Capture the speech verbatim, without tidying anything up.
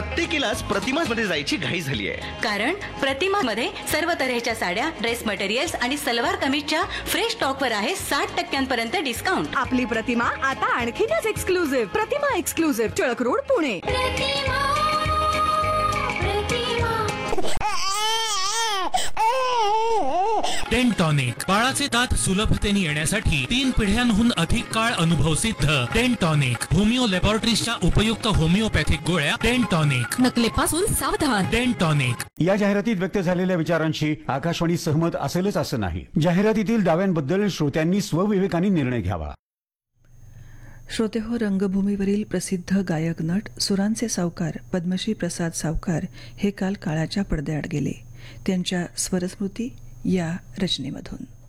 प्रत्येकीलाच प्रतिमा मध्ये जायची घाई झाली आहे. कारण प्रतिमा मध्ये सर्व तऱ्हेच्या साड्या, ड्रेस मटेरियल्स आणि सलवार कमीजच्या फ्रेश स्टॉक वर आहे साठ टक्क्यांपर्यंत डिस्काउंट. आपली प्रतिमा आता आणखीनच एक्सक्लुझिव्ह. प्रतिमा एक्सक्लुझिव्ह, टिळक रोड, पुणे. डेंटॉनिक बाळाचे दात सुलभतेने येण्यासाठी तीन पिढ्यांहून अधिक काळ अनुभव सिद्ध. डेंटॉनिक होमिओ लॅबोरेटरीजच्या उपयुक्त होमिओपॅथिक गोळ्या. डेंटॉनिक नकलेपासून सावधान. डेंटॉनिक. या जाहिरातीत व्यक्त झालेल्या विचारांशी आकाशवाणी सहमत असेलच असं नाही. जाहिरातीतील दाव्यांबद्दल श्रोत्यांनी स्वविवेकाने निर्णय घ्यावा. श्रोते हो, रंगभूमीवरील प्रसिद्ध गायक नट सुरांचे सावकार पद्मश्री प्रसाद सावकार हे काल काळाच्या पडद्याआड गेले. त्यांच्या स्वरस्मृती या रचनेमधून.